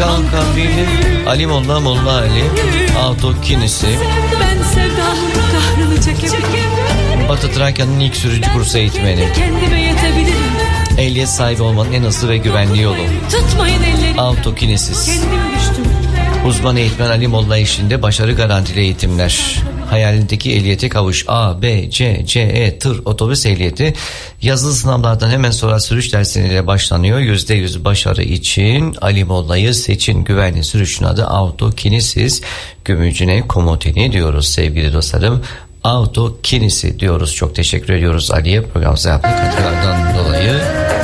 kanka benim. Ali Molla Molla Ali. Autokinisi. Ben sevdamın kahrını çekebilirim. Batı Trakya'nın ilk sürücü kursu eğitmeni. Kendime yetebilirim. Ehliyet sahibi olmanın en hızlı ve güvenli yolu. Tutmayın ellerimi. Autokinesiz. Kendim düştüm. Uzman eğitmen Ali Molla eşliğinde başarı garantili eğitimler. Hayalindeki ehliyete kavuş. A, B, C, CE, tır, otobüs ehliyeti. Yazılı sınavlardan hemen sonra sürüş dersleriyle başlanıyor. %100 başarı için Ali Molla'yı seçin. Güvenli sürüşün adı Autokinesiz. Gümücüne Komotini diyoruz sevgili dostlarım. Autokinesi diyoruz. Çok teşekkür ediyoruz Ali'ye programımıza yaptığı katkılardan dolayı.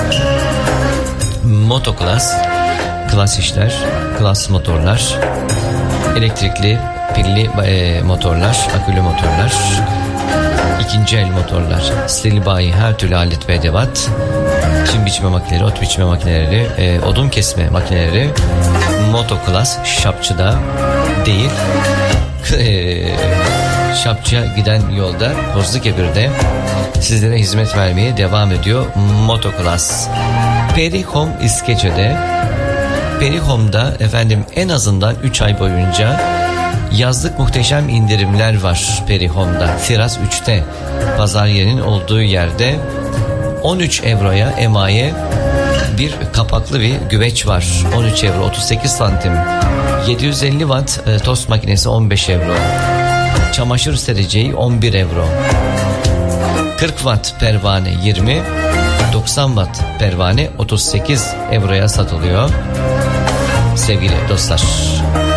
Motoklas, klas işler, klas motorlar, elektrikli, pilli motorlar, akülü motorlar, ikinci el motorlar, stil bayi, her türlü alet ve edevat, çim biçme makineleri, ot biçme makineleri, odun kesme makineleri, motoklas, Şapçı'da değil, Şapçı'ya giden yolda Kozlukebir'de sizlere hizmet vermeye devam ediyor Motoklas. Perihom İskeçe'de. Perihom'da efendim en azından 3 ay boyunca yazlık muhteşem indirimler var Perihom'da. Firas 3'te pazar yerinin olduğu yerde 13 euroya emaye bir kapaklı bir güveç var. 13 euro 38 santim. 750 watt tost makinesi 15 euro. Çamaşır sereceği 11 euro. 40 watt pervane 20, 90 watt pervane 38 euroya satılıyor. Sevgili dostlar.